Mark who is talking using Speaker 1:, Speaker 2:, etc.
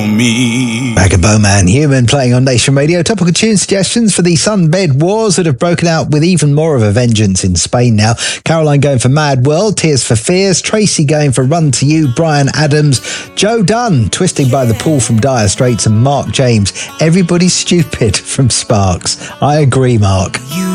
Speaker 1: Me.
Speaker 2: Bowman, Human, playing on Nation Radio. Topical tune suggestions for the sunbed wars that have broken out with even more of a vengeance in Spain now. Caroline going for Mad World, Tears for Fears, Tracy going for Run to You, Brian Adams, Joe Dunn, Twisting by the Pool from Dire Straits, and Mark James, Everybody's Stupid from Sparks. I agree, Mark.